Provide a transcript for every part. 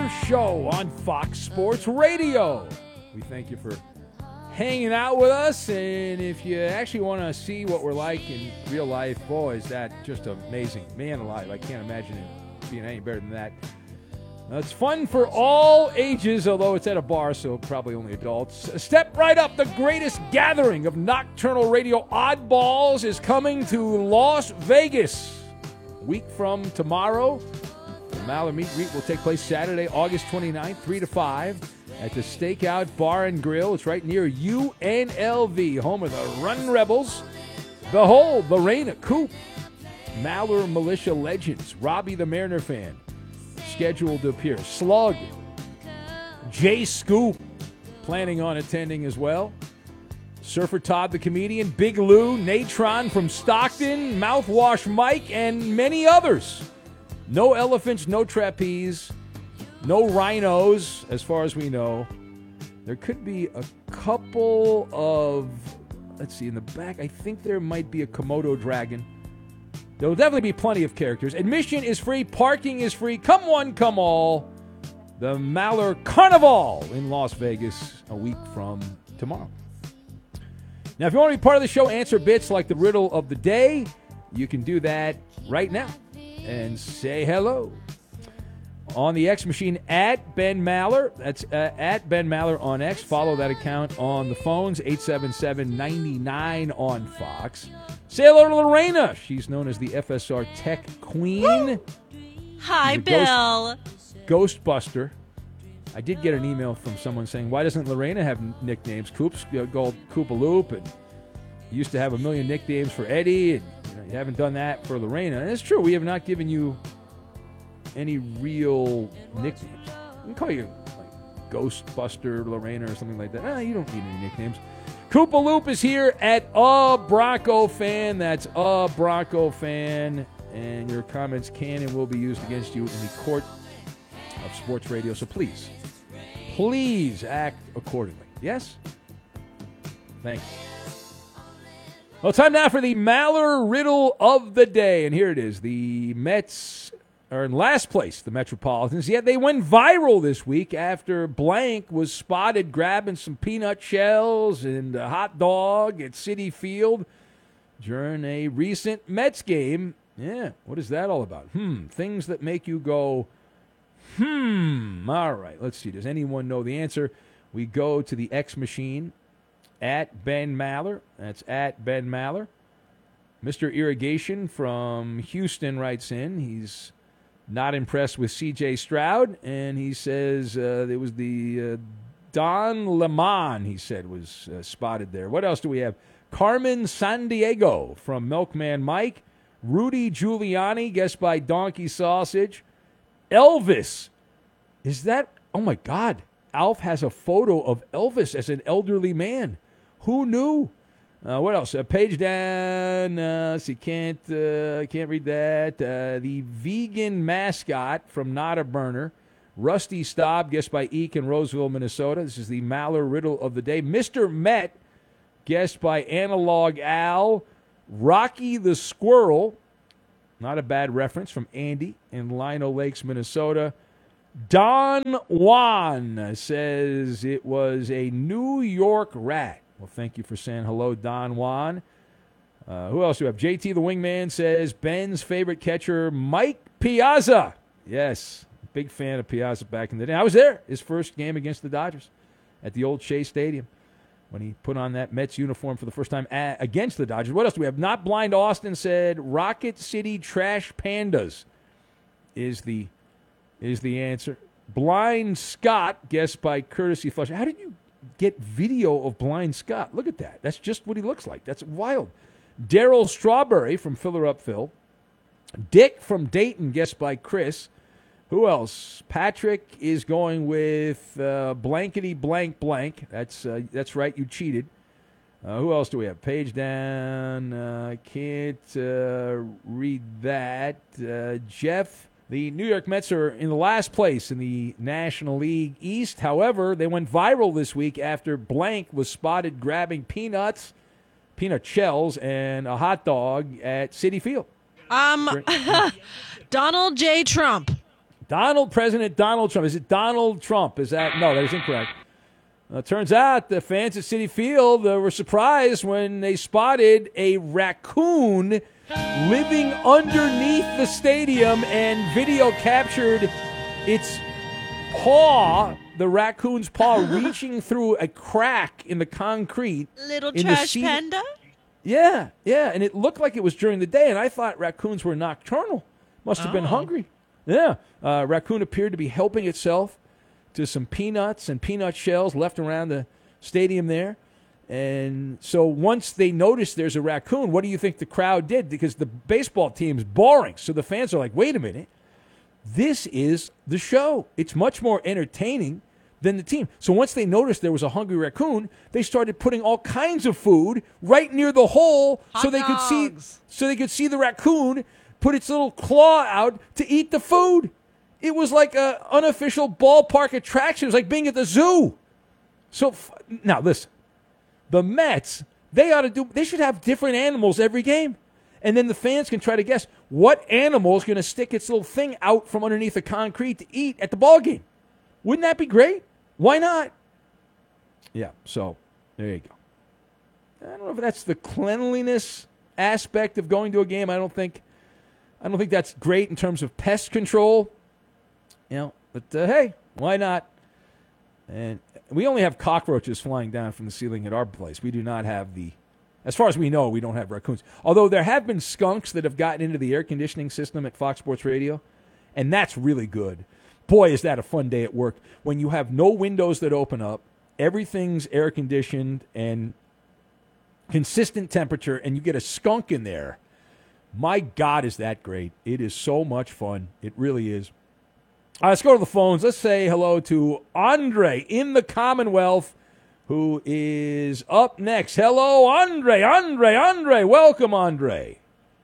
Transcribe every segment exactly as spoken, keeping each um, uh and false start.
Maller Show on Fox Sports Radio. We thank you for hanging out with us, and if you actually want to see what we're like in real life, boy, is that just amazing. Man alive, I can't imagine it being any better than that. Now, it's fun for all ages, although it's at a bar, so probably only adults. Step right up. The greatest gathering of nocturnal radio oddballs is coming to Las Vegas. A week from tomorrow, the Maller Meet Greet will take place Saturday, August twenty-ninth, three to five, at the Stakeout Bar and Grill. It's right near U N L V, home of the Run Rebels. Behold, Lorena Coop, Maller Militia Legends, Robbie the Mariner fan, scheduled to appear. Slug, Jay Scoop, planning on attending as well. Surfer Todd the comedian, Big Lou, Natron from Stockton, Mouthwash Mike, and many others. No elephants, no trapeze, no rhinos, as far as we know. There could be a couple of, let's see, in the back, I think there might be a Komodo dragon. There will definitely be plenty of characters. Admission is free. Parking is free. Come one, come all. The Maller Carnival in Las Vegas a week from tomorrow. Now, if you want to be part of the show, answer bits like the riddle of the day, you can do that right now and say hello. On the X machine, at Ben Maller. That's uh, at Ben Maller on X. Follow that account on the phones, eight seven seven, nine nine on Fox. Say hello to Lorena. She's known as the F S R Tech Queen. Woo! Hi, Bill. Ghost, Ghostbuster. I did get an email from someone saying, why doesn't Lorena have nicknames? Coops, you know, called Koopaloop, and you used to have a million nicknames for Eddie, and you, know, you haven't done that for Lorena. And it's true, we have not given you any real nicknames. We can call you like Ghostbuster Lorena or something like that. Ah, you don't need any nicknames. Koopaloop is here at a Bronco fan. That's a Bronco fan. And your comments can and will be used against you in the court of sports radio. So please, please act accordingly. Yes? Thank you. Well, time now for the Maller Riddle of the Day. And here it is. The Mets are in last place, the Metropolitans, yet they went viral this week after blank was spotted grabbing some peanut shells and a hot dog at Citi Field during a recent Mets game. Yeah, what is that all about? Hmm, things that make you go, hmm. All right, let's see. Does anyone know the answer? We go to the X machine, at Ben Maller. That's at Ben Maller. Mister Irrigation from Houston writes in. He's not impressed with C J Stroud, and he says uh, it was the uh, Don Lemon, he said, was uh, spotted there. What else do we have? Carmen Sandiego from Milkman Mike. Rudy Giuliani, guessed by Donkey Sausage. Elvis. Is that, oh my God, Alf has a photo of Elvis as an elderly man. Who knew? Uh, what else? Uh, page down. Uh, see, can't uh, can't read that. Uh, the vegan mascot from Not a Burner, Rusty Staub, guessed by Eek in Roseville, Minnesota. This is the Maller Riddle of the Day. Mister Met, guessed by Analog Al. Rocky the Squirrel, not a bad reference, from Andy in Lino Lakes, Minnesota. Don Juan says it was a New York rat. Well, thank you for saying hello, Don Juan. Uh, who else do we have? J T the Wingman says Ben's favorite catcher, Mike Piazza. Yes, big fan of Piazza back in the day. I was there, his first game against the Dodgers at the old Shea Stadium when he put on that Mets uniform for the first time a- against the Dodgers. What else do we have? Not Blind Austin said Rocket City Trash Pandas is the is the answer. Blind Scott, guessed by Courtesy Flush. How did you get video of Blind Scott? Look at that. That's just what he looks like. That's wild. Daryl Strawberry from Filler Up Phil. Dick from Dayton, guessed by Chris. Who else? Patrick is going with uh, blankety blank blank. That's uh, that's right. You cheated. Uh, who else do we have? Page down. I uh, can't uh, read that. Uh, Jeff. The New York Mets are in the last place in the National League East. However, they went viral this week after blank was spotted grabbing peanuts, peanut shells, and a hot dog at Citi Field. Um, Donald J. Trump. Donald, President Donald Trump. Is it Donald Trump? Is that no? That is incorrect. Uh, turns out the fans at Citi Field uh, were surprised when they spotted a raccoon living underneath the stadium, and video captured its paw, the raccoon's paw, reaching through a crack in the concrete. Little in trash the seat. panda? Yeah, yeah, and it looked like it was during the day, and I thought raccoons were nocturnal. Must have Oh. been hungry. Yeah, uh, raccoon appeared to be helping itself to some peanuts and peanut shells left around the stadium there. And so once they noticed there's a raccoon, what do you think the crowd did? Because the baseball team's boring. So the fans are like, wait a minute. This is the show. It's much more entertaining than the team. So once they noticed there was a hungry raccoon, they started putting all kinds of food right near the hole Hot so they could see dogs. so they could see the raccoon put its little claw out to eat the food. It was like an unofficial ballpark attraction. It was like being at the zoo. So f- now listen, the Mets, they ought to do. They should have different animals every game, and then the fans can try to guess what animal is going to stick its little thing out from underneath the concrete to eat at the ball game. Wouldn't that be great? Why not? Yeah. So there you go. I don't know if that's the cleanliness aspect of going to a game. I don't think. I don't think that's great in terms of pest control. You know, but uh, hey, why not? And we only have cockroaches flying down from the ceiling at our place. We do not have the, as far as we know, we don't have raccoons. Although there have been skunks that have gotten into the air conditioning system at Fox Sports Radio, and that's really good. Boy, is that a fun day at work when you have no windows that open up, everything's air conditioned and consistent temperature, and you get a skunk in there. My God, is that great. It is so much fun. It really is. All right, let's go to the phones. Let's say hello to Andre in the Commonwealth, who is up next. Hello, Andre, Andre, Andre. Welcome, Andre.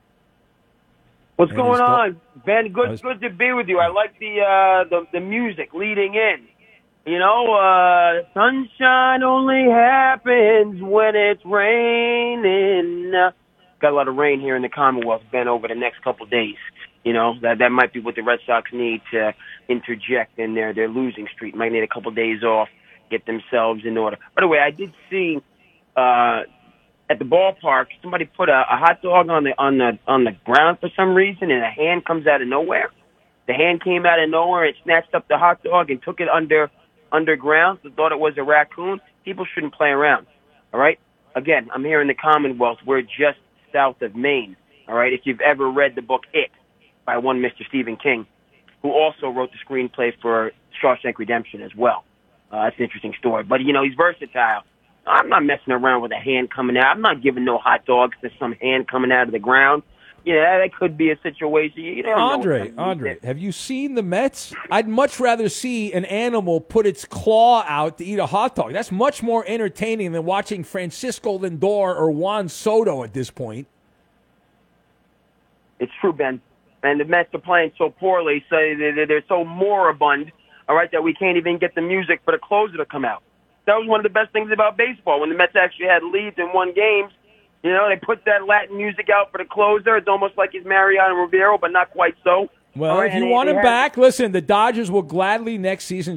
What's And going he's on, Ben? Good, was- good to be with you. I like the uh, the the music leading in. You know, uh, sunshine only happens when it's raining. Uh, got a lot of rain here in the Commonwealth, Ben, over the next couple of days. You know, that that might be what the Red Sox need to interject in their, their losing streak. Might need a couple of days off, get themselves in order. By the way, I did see uh, at the ballpark somebody put a, a hot dog on the on the on the ground for some reason, and a hand comes out of nowhere. The hand came out of nowhere and snatched up the hot dog and took it under underground. So thought it was a raccoon. People shouldn't play around. All right. Again, I'm here in the Commonwealth. We're just south of Maine. All right. If you've ever read the book It by one Mister Stephen King, who also wrote the screenplay for Shawshank Redemption as well. Uh, that's an interesting story. But, you know, he's versatile. I'm not messing around with a hand coming out. I'm not giving no hot dogs to some hand coming out of the ground. Yeah, that could be a situation. You don't know Andre, what's gonna be Andre, there. have you seen the Mets? I'd much rather see an animal put its claw out to eat a hot dog. That's much more entertaining than watching Francisco Lindor or Juan Soto at this point. It's true, Ben. And the Mets are playing so poorly, so they're they're so moribund, all right, that we can't even get the music for the closer to come out. That was one of the best things about baseball. When the Mets actually had leads and won games, you know, they put that Latin music out for the closer. It's almost like it's Mariano Rivera, but not quite so. Well, All right, if you and they- want they him had- back, listen, the Dodgers will gladly next season